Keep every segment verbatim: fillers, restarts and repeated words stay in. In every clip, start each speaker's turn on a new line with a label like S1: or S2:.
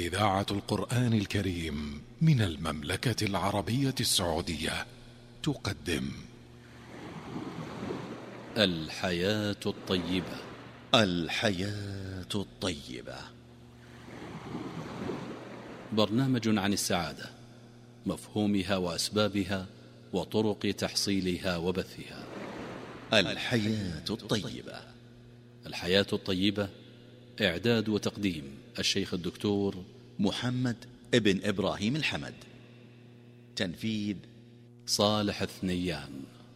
S1: إذاعة القرآن الكريم من المملكة العربية السعودية تقدم
S2: الحياة الطيبة.
S3: الحياة الطيبة،
S2: برنامج عن السعادة، مفهومها وأسبابها وطرق تحصيلها وبثها.
S3: الحياة الطيبة.
S2: الحياة الطيبة، إعداد وتقديم الشيخ الدكتور
S3: محمد ابن إبراهيم الحمد، تنفيذ
S2: صالح الثنيان.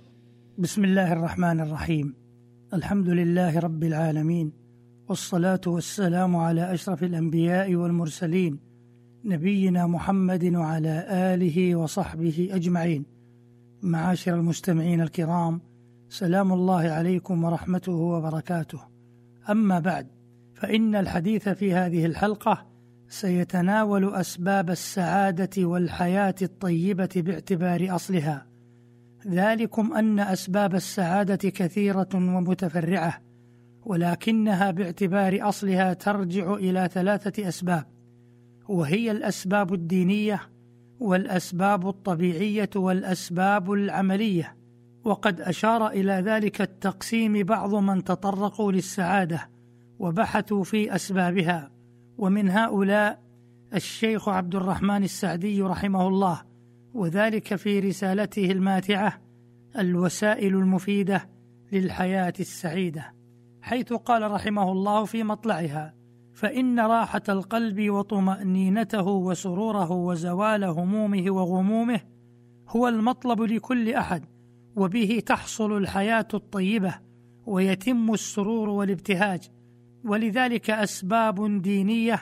S4: بسم الله الرحمن الرحيم. الحمد لله رب العالمين، والصلاة والسلام على أشرف الأنبياء والمرسلين، نبينا محمد وعلى آله وصحبه أجمعين. معاشر المستمعين الكرام، سلام الله عليكم ورحمته وبركاته. أما بعد، فإن الحديث في هذه الحلقة سيتناول أسباب السعادة والحياة الطيبة باعتبار أصلها، ذلكم أن أسباب السعادة كثيرة ومتفرعة، ولكنها باعتبار أصلها ترجع إلى ثلاثة أسباب، وهي الأسباب الدينية والأسباب الطبيعية والأسباب العملية. وقد أشار إلى ذلك التقسيم بعض من تطرقوا للسعادة وبحثوا في أسبابها، ومن هؤلاء الشيخ عبد الرحمن السعدي رحمه الله، وذلك في رسالته الماتعة الوسائل المفيدة للحياة السعيدة، حيث قال رحمه الله في مطلعها: فإن راحة القلب وطمأنينته وسروره وزوال همومه وغمومه هو المطلب لكل أحد، وبه تحصل الحياة الطيبة ويتم السرور والابتهاج. ولذلك أسباب دينية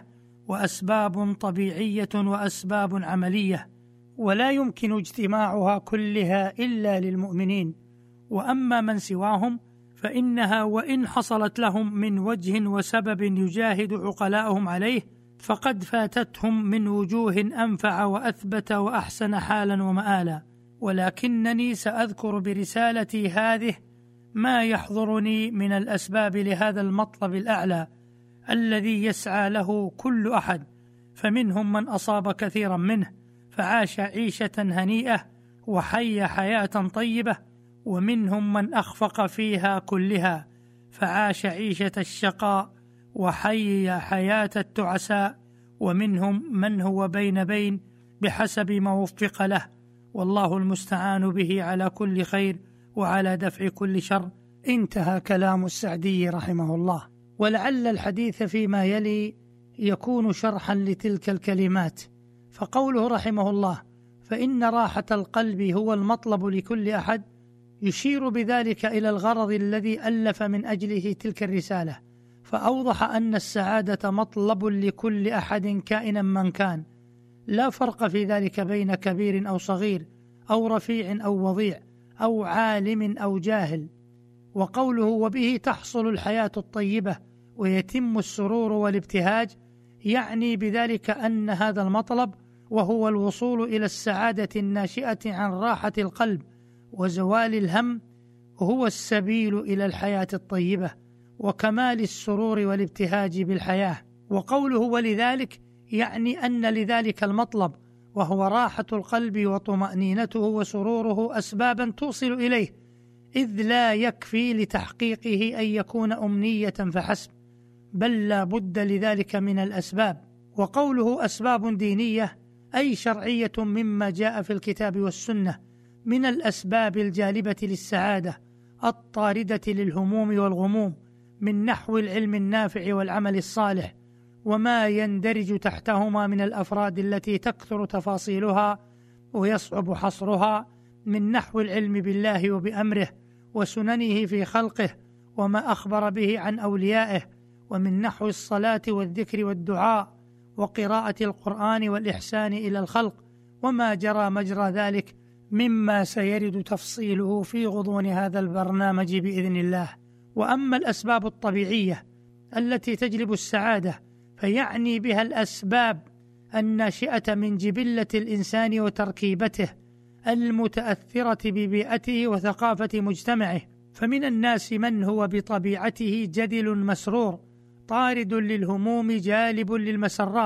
S4: وأسباب طبيعية وأسباب عملية، ولا يمكن اجتماعها كلها إلا للمؤمنين. وأما من سواهم فإنها وإن حصلت لهم من وجه وسبب يجاهد عقلاؤهم عليه، فقد فاتتهم من وجوه أنفع وأثبت وأحسن حالا ومآلا. ولكنني سأذكر برسالتي هذه ما يحضرني من الأسباب لهذا المطلب الأعلى الذي يسعى له كل أحد، فمنهم من أصاب كثيرا منه فعاش عيشة هنيئة وحي حياة طيبة، ومنهم من أخفق فيها كلها فعاش عيشة الشقاء وحي حياة التعساء، ومنهم من هو بين بين بحسب ما وفق له، والله المستعان به على كل خير وعلى دفع كل شر. انتهى كلام السعدي رحمه الله. ولعل الحديث فيما يلي يكون شرحا لتلك الكلمات. فقوله رحمه الله: فإن راحة القلب هو المطلب لكل أحد، يشير بذلك إلى الغرض الذي ألف من أجله تلك الرسالة، فأوضح أن السعادة مطلب لكل أحد كائنا من كان، لا فرق في ذلك بين كبير أو صغير أو رفيع أو وضيع أو عالم أو جاهل. وقوله وبه تحصل الحياة الطيبة ويتم السرور والابتهاج، يعني بذلك أن هذا المطلب، وهو الوصول إلى السعادة الناشئة عن راحة القلب وزوال الهم، هو السبيل إلى الحياة الطيبة وكمال السرور والابتهاج بالحياة. وقوله ولذلك، يعني أن لذلك المطلب وهو راحة القلب وطمأنينته وسروره أسبابا توصل إليه، إذ لا يكفي لتحقيقه أن يكون أمنية فحسب، بل لا بد لذلك من الأسباب. وقوله أسباب دينية أي شرعية مما جاء في الكتاب والسنة من الأسباب الجالبة للسعادة الطاردة للهموم والغموم، من نحو العلم النافع والعمل الصالح وما يندرج تحتهما من الأفراد التي تكثر تفاصيلها ويصعب حصرها، من نحو العلم بالله وبأمره وسننه في خلقه وما أخبر به عن أوليائه، ومن نحو الصلاة والذكر والدعاء وقراءة القرآن والإحسان إلى الخلق وما جرى مجرى ذلك، مما سيرد تفصيله في غضون هذا البرنامج بإذن الله. وأما الأسباب الطبيعية التي تجلب السعادة، فيعني بها الأسباب الناشئة من جبلة الإنسان وتركيبته المتأثرة ببيئته وثقافة مجتمعه. فمن الناس من هو بطبيعته جدل مسرور طارد للهموم جالب للمسرات،